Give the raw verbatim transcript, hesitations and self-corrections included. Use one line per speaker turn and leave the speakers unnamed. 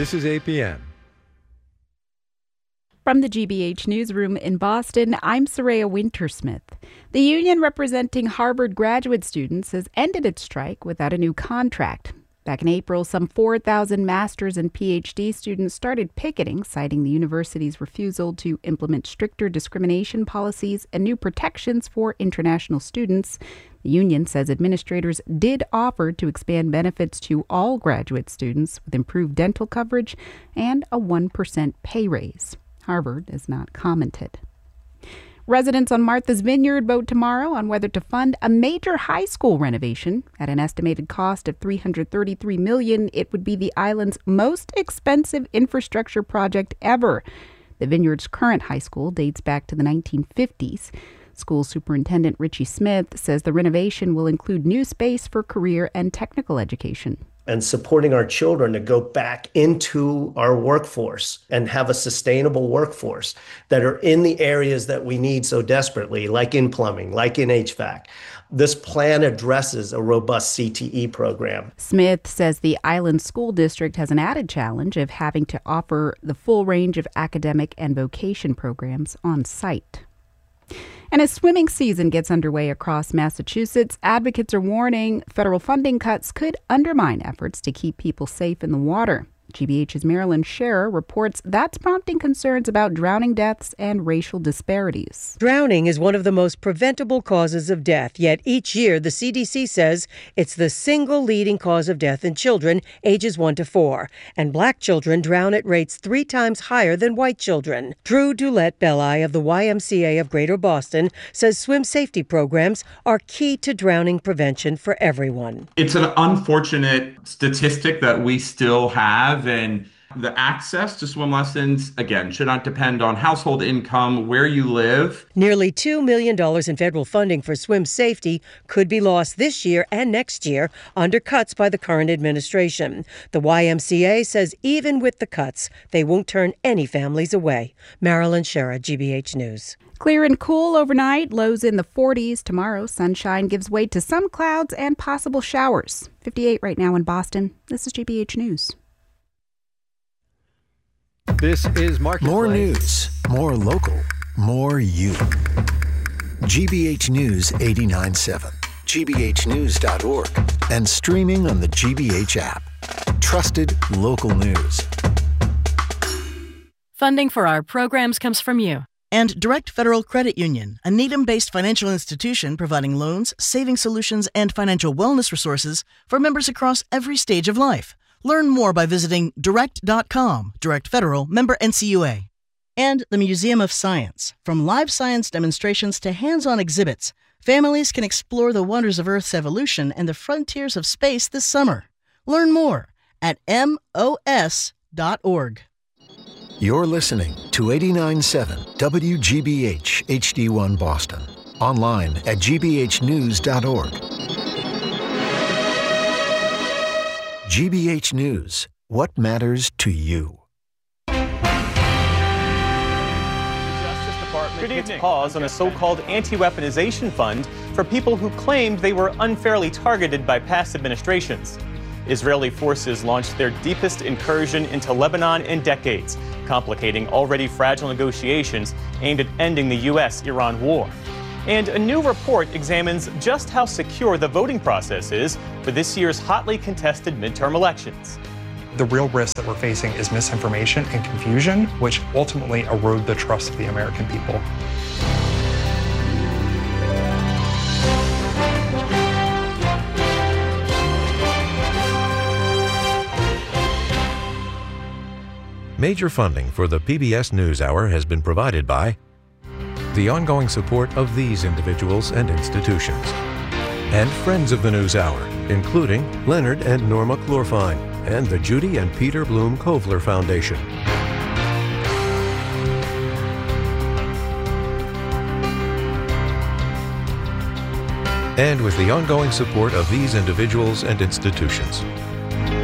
This is A P M.
From the G B H Newsroom in Boston, I'm Soraya Wintersmith. The union representing Harvard graduate students has ended its strike without a new contract. Back in April, some four thousand master's and P H D students started picketing, citing the university's refusal to implement stricter discrimination policies and new protections for international students. The union says administrators did offer to expand benefits to all graduate students with improved dental coverage and a one percent pay raise. Harvard has not commented. Residents on Martha's Vineyard vote tomorrow on whether to fund a major high school renovation. At an estimated cost of three hundred thirty-three million dollars, it would be the island's most expensive infrastructure project ever. The Vineyard's current high school dates back to the nineteen fifties. School Superintendent Richie Smith says the renovation will include new space for career and technical education.
And supporting our children to go back into our workforce and have a sustainable workforce that are in the areas that we need so desperately, like in plumbing, like in H V A C. This plan addresses a robust C T E program.
Smith says the island school district has an added challenge of having to offer the full range of academic and vocation programs on site. And as swimming season gets underway across Massachusetts, advocates are warning federal funding cuts could undermine efforts to keep people safe in the water. G B H's Marilyn Scherer reports that's prompting concerns about drowning deaths and racial disparities.
Drowning is one of the most preventable causes of death, yet each year the C D C says it's the single leading cause of death in children ages one to four, and black children drown at rates three times higher than white children. Drew Dulett-Belli of the Y M C A of Greater Boston says swim safety programs are key to drowning prevention for everyone.
It's an unfortunate statistic that we still have. And the access to swim lessons, again, should not depend on household income, where you live.
Nearly two million dollars in federal funding for swim safety could be lost this year and next year under cuts by the current administration. The Y M C A says even with the cuts, they won't turn any families away. Marilyn Scherer, G B H News.
Clear and cool overnight, lows in the forties. Tomorrow, sunshine gives way to some clouds and possible showers. fifty-eight right now in Boston. This is G B H News.
This is Marketplace.
More news, more local, more you. G B H News eighty-nine point seven, G B H news dot org, and streaming on the G B H app. Trusted local news.
Funding for our programs comes from you. And Direct Federal Credit Union, a Needham-based financial institution providing loans, saving solutions, and financial wellness resources for members across every stage of life. Learn more by visiting direct dot com. Direct Federal, member N C U A. And the Museum of Science. From live science demonstrations to hands-on exhibits, families can explore the wonders of Earth's evolution and the frontiers of space this summer. Learn more at M O S dot org.
You're listening to eighty-nine point seven W G B H H D one Boston. Online at G B H news dot org. G B H News. What matters to you?
The Justice Department hits pause on a so-called anti-weaponization fund for people who claimed they were unfairly targeted by past administrations. Israeli forces launched their deepest incursion into Lebanon in decades, complicating already fragile negotiations aimed at ending the U S Iran war. And a new report examines just how secure the voting process is for this year's hotly contested midterm elections.
The real risk that we're facing is misinformation and confusion, which ultimately erode the trust of the American people.
Major funding for the P B S NewsHour has been provided by the ongoing support of these individuals and institutions, and friends of the NewsHour, including Leonard and Norma Chlorfine, and the Judy and Peter Bloom Kovler Foundation. And with the ongoing support of these individuals and institutions.